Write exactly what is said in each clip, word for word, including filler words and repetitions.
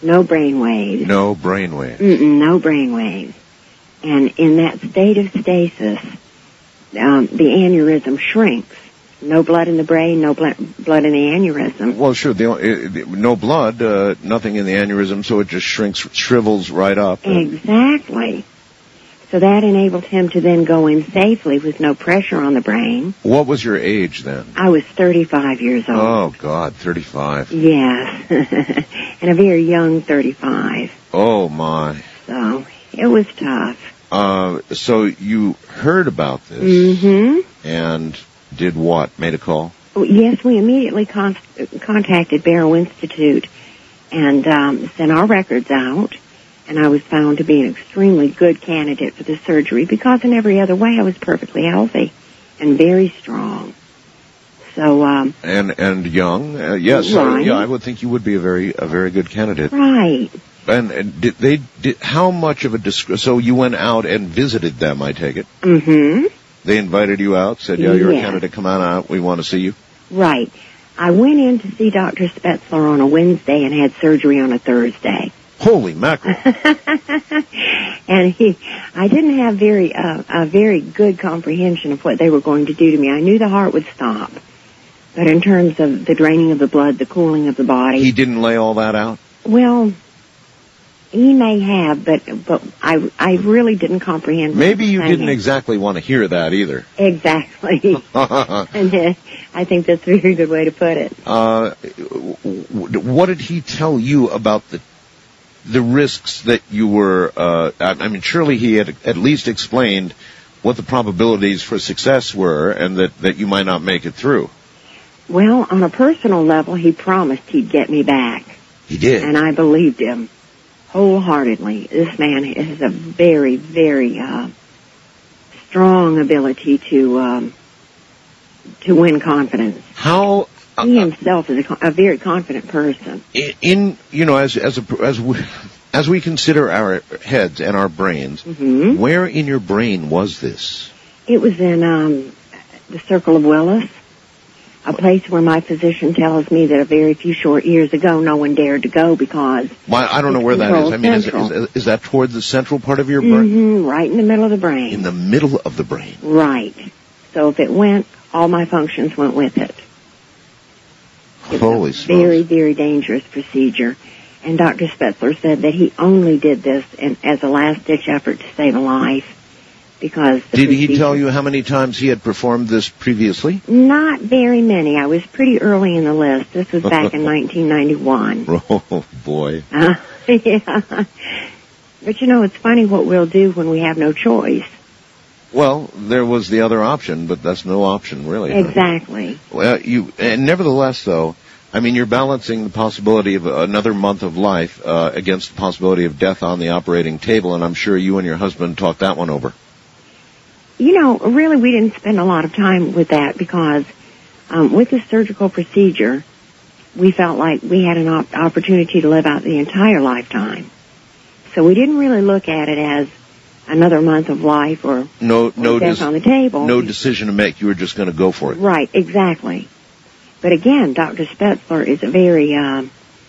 No brain waves. No brain waves. Mm-mm, no brain waves. And in that state of stasis, um, the aneurysm shrinks. No blood in the brain, no blood, blood in the aneurysm. Well, sure. The, uh, no blood, uh, nothing in the aneurysm, so it just shrinks, shrivels right up. Exactly. So that enabled him to then go in safely with no pressure on the brain. What was your age then? I was thirty-five years old. Oh, God, thirty-five. Yes. And a very young thirty-five. Oh, my. So it was tough. Uh, so you heard about this. Mm-hmm. And did what? Made a call? Yes, we immediately con- contacted Barrow Institute and um, sent our records out. And I was found to be an extremely good candidate for the surgery because in every other way I was perfectly healthy and very strong. So, um... And, and young, uh, yes. Right. Uh, yeah, I would think you would be a very, a very good candidate. Right. And, and did they, did, how much of a, disc- so you went out and visited them, I take it? Mm-hmm. They invited you out, said, yeah, you're yes. a candidate, come on out, we want to see you? Right. I went in to see Doctor Spetzler on a Wednesday and had surgery on a Thursday. Holy mackerel. And he, I didn't have very, uh, a very good comprehension of what they were going to do to me. I knew the heart would stop. But in terms of the draining of the blood, the cooling of the body. He didn't lay all that out? Well, he may have, but, but I, I really didn't comprehend. Maybe you didn't exactly want to hear that either. Exactly. And uh, I think that's a very good way to put it. Uh, what did he tell you about the the risks that you were, uh, I mean, surely he had at least explained what the probabilities for success were and that, that you might not make it through. Well, on a personal level, he promised he'd get me back. He did. And I believed him wholeheartedly. This man has a very, very, uh, strong ability to, um, to win confidence. How... He himself is a, a very confident person. In, in you know, as as a, as we, as we consider our heads and our brains, mm-hmm. where in your brain was this? It was in um, the Circle of Willis, a place where my physician tells me that a very few short years ago, no one dared to go because. Well, I don't know where that is. I mean, is, is, is that toward the central part of your brain? Mm-hmm, right in the middle of the brain. In the middle of the brain. Right. So if it went, all my functions went with it. It Holy was a very, very dangerous procedure. And Doctor Spetzler said that he only did this in, as a last-ditch effort to save a life because... Did he tell you how many times he had performed this previously? Not very many. I was pretty early in the list. This was back in nineteen ninety-one. Oh, boy. Uh, yeah. But, you know, it's funny what we'll do when we have no choice. Well, there was the other option, but that's no option, really. Exactly. Huh? Well, you, and nevertheless, though, I mean, you're balancing the possibility of another month of life uh, against the possibility of death on the operating table, and I'm sure you and your husband talked that one over. You know, really, we didn't spend a lot of time with that because um, with the surgical procedure, we felt like we had an op- opportunity to live out the entire lifetime. So we didn't really look at it as another month of life or, no, or no death des- on the table. No decision to make. You were just going to go for it. Right, exactly. But again, Doctor Spetzler is a very, um,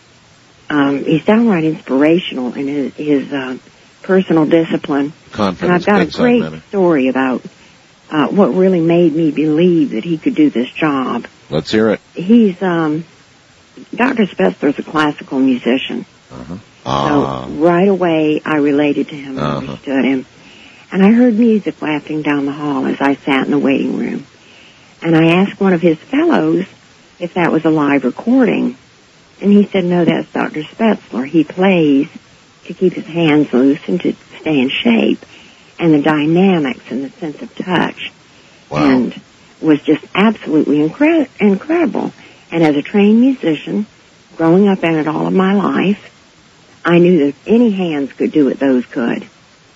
um, he's downright inspirational in his, his uh, personal discipline. Confidence. And I've got a great manner. story about uh, what really made me believe that he could do this job. Let's hear it. He's, um, Doctor Spetzler's a classical musician. Uh-huh. Ah. So right away I related to him and uh-huh. understood him. And I heard music wafting down the hall as I sat in the waiting room. And I asked one of his fellows if that was a live recording. And he said, no, that's Doctor Spetzler. He plays to keep his hands loose and to stay in shape. And the dynamics and the sense of touch. Wow. And was just absolutely incre- incredible. And as a trained musician, growing up in it all of my life, I knew that any hands could do what those could.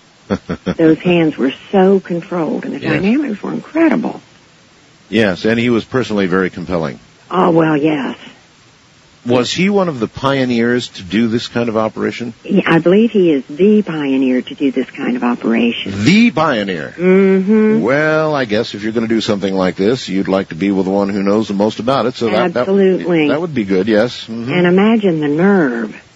Those hands were so controlled, and the yes. dynamics were incredible. Yes, and he was personally very compelling. Oh, well, yes. Was he one of the pioneers to do this kind of operation? He, I believe he is the pioneer to do this kind of operation. The pioneer? Mm-hmm. Well, I guess if you're going to do something like this, you'd like to be with the one who knows the most about it. So that, Absolutely. That, that would be good, yes. Mm-hmm. And imagine the nerve